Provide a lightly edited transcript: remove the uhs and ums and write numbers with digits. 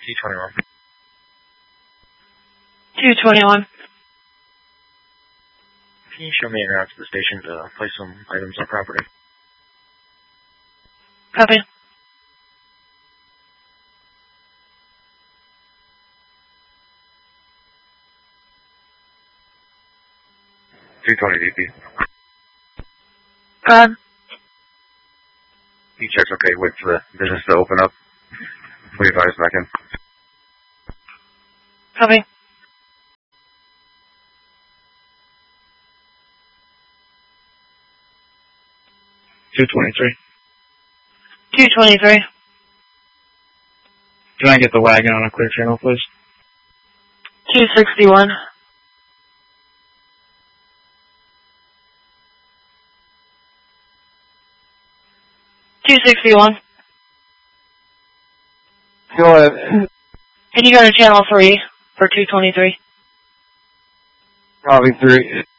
T21. 221. Can you show me en route to the station to place some items on property? Copy. DP. Go ahead. He checks okay, wait for the business to open up. We advise back in. Copy. $223. 223. Can I get the wagon on a clear channel, please? 261. 261. Go ahead. Can you go to channel 3 for 223? Copy 3.